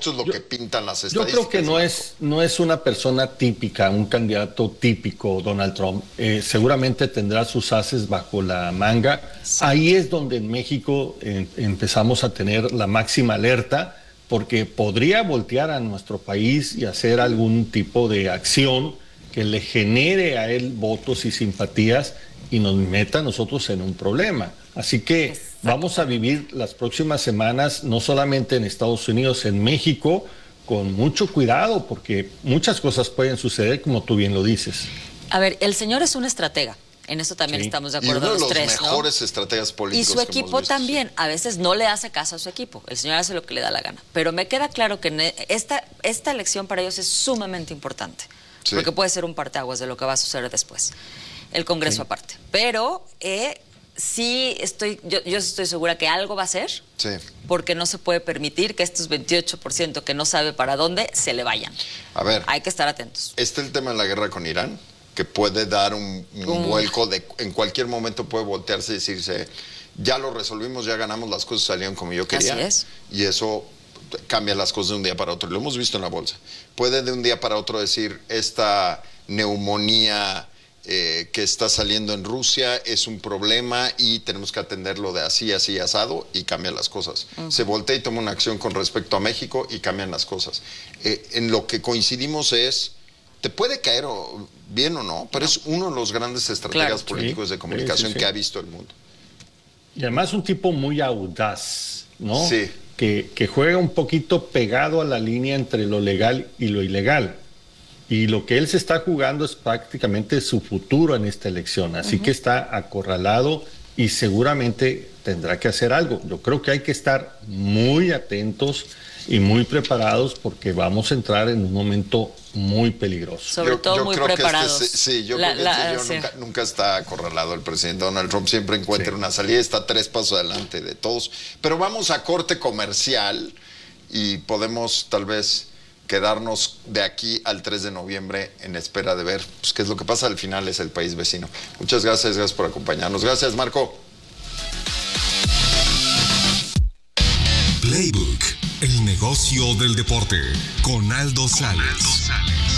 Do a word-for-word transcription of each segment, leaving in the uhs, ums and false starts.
esto es lo yo, que pintan las yo estadísticas. Yo creo que no es, no es una persona típica, un candidato típico, Donald Trump. Eh, seguramente tendrá sus ases bajo la manga. Sí. Ahí es donde en México eh, empezamos a tener la máxima alerta, porque podría voltear a nuestro país y hacer algún tipo de acción que le genere a él votos y simpatías y nos meta a nosotros en un problema. Así que vamos a vivir las próximas semanas, no solamente en Estados Unidos, en México, con mucho cuidado, porque muchas cosas pueden suceder, como tú bien lo dices. A ver, el señor es un estratega. En eso también sí. estamos de acuerdo y uno los, de los tres, mejores ¿no? estrategas políticos. Y su equipo también, a veces no le hace caso a su equipo. El señor hace lo que le da la gana. Pero me queda claro que esta, esta elección para ellos es sumamente importante. Sí. Porque puede ser un parteaguas de lo que va a suceder después. El Congreso sí. aparte. Pero eh, sí estoy, yo, yo estoy segura que algo va a ser. Sí. Porque no se puede permitir que estos veintiocho por ciento que no sabe para dónde se le vayan. A ver. Hay que estar atentos. Está el tema de la guerra con Irán, que puede dar un, un um. vuelco, de, en cualquier momento puede voltearse y decirse, ya lo resolvimos, ya ganamos, las cosas salieron como yo quería. Así es. Y eso cambia las cosas de un día para otro. Lo hemos visto en la bolsa. Puede de un día para otro decir, esta neumonía eh, que está saliendo en Rusia es un problema y tenemos que atenderlo de así, así, asado, y cambian las cosas. Uh-huh. Se voltea y toma una acción con respecto a México y cambian las cosas. Eh, en lo que coincidimos es, te puede caer o, bien o no, pero no. es uno de los grandes estrategas claro, políticos sí, de comunicación sí, sí, sí. que ha visto el mundo. Y además un tipo muy audaz, ¿no? Sí. Que, que juega un poquito pegado a la línea entre lo legal y lo ilegal. Y lo que él se está jugando es prácticamente su futuro en esta elección. Así uh-huh. que está acorralado y seguramente tendrá que hacer algo. Yo creo que hay que estar muy atentos y muy preparados porque vamos a entrar en un momento muy peligroso. Sobre yo, todo yo muy creo preparados. Que este, sí, yo la, creo que la, este sí. nunca, nunca está acorralado el presidente Donald Trump, siempre encuentra sí. una salida, está tres pasos adelante de todos. Pero vamos a corte comercial y podemos tal vez quedarnos de aquí al tres de noviembre en espera de ver pues, qué es lo que pasa. Al final es el país vecino. Muchas gracias, gracias por acompañarnos. Gracias, Marco. Playbook, el negocio del deporte, con Aldo Sales.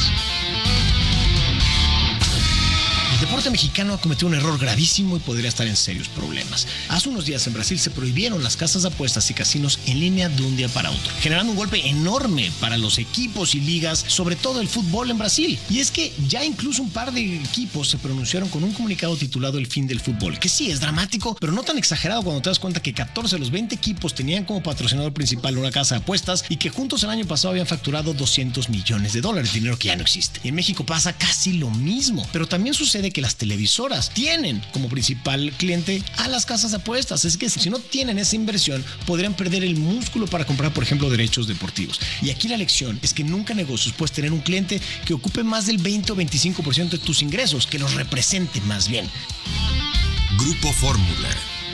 El deporte mexicano ha cometido un error gravísimo y podría estar en serios problemas. Hace unos días en Brasil se prohibieron las casas de apuestas y casinos en línea de un día para otro, generando un golpe enorme para los equipos y ligas, sobre todo el fútbol en Brasil. Y es que ya incluso un par de equipos se pronunciaron con un comunicado titulado El fin del fútbol, que sí es dramático, pero no tan exagerado cuando te das cuenta que catorce de los veinte equipos tenían como patrocinador principal una casa de apuestas y que juntos el año pasado habían facturado doscientos millones de dólares, dinero que ya no existe. Y en México pasa casi lo mismo, pero también sucede que las televisoras tienen como principal cliente a las casas de apuestas. Es que si no tienen esa inversión, podrían perder el músculo para comprar, por ejemplo, derechos deportivos. Y aquí la lección es que nunca en negocios puedes tener un cliente que ocupe más del veinte o veinticinco por ciento de tus ingresos, que los represente más bien. Grupo Fórmula.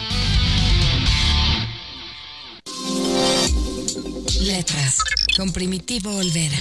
Letras, con Primitivo Olvera.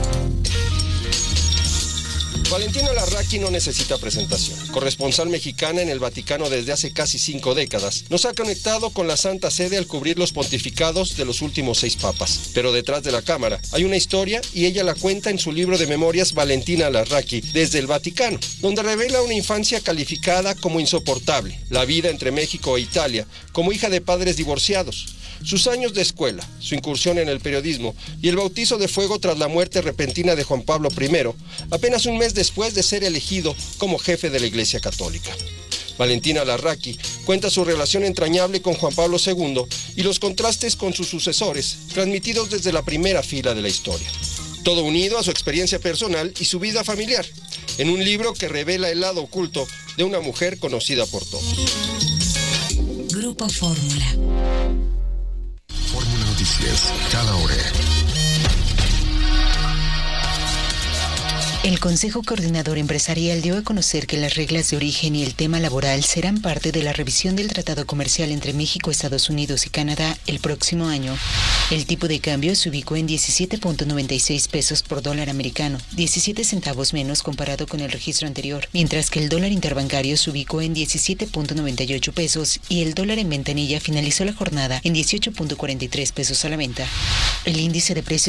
Valentina Larraqui no necesita presentación. Corresponsal mexicana en el Vaticano desde hace casi cinco décadas, nos ha conectado con la Santa Sede al cubrir los pontificados de los últimos seis papas. Pero detrás de la cámara hay una historia y ella la cuenta en su libro de memorias Valentina Larraqui desde el Vaticano, donde revela una infancia calificada como insoportable, la vida entre México e Italia, como hija de padres divorciados, sus años de escuela, su incursión en el periodismo y el bautizo de fuego tras la muerte repentina de Juan Pablo primero, apenas un mes después de ser elegido como jefe de la Iglesia Católica. Valentina Larraqui cuenta su relación entrañable con Juan Pablo segundo y los contrastes con sus sucesores, transmitidos desde la primera fila de la historia. Todo unido a su experiencia personal y su vida familiar, en un libro que revela el lado oculto de una mujer conocida por todos. Grupo Fórmula. Fórmula Noticias, cada hora. El Consejo Coordinador Empresarial dio a conocer que las reglas de origen y el tema laboral serán parte de la revisión del Tratado Comercial entre México, Estados Unidos y Canadá el próximo año. El tipo de cambio se ubicó en diecisiete punto noventa y seis pesos por dólar americano, diecisiete centavos menos comparado con el registro anterior, mientras que el dólar interbancario se ubicó en diecisiete punto noventa y ocho pesos y el dólar en ventanilla finalizó la jornada en dieciocho punto cuarenta y tres pesos a la venta. El índice de precios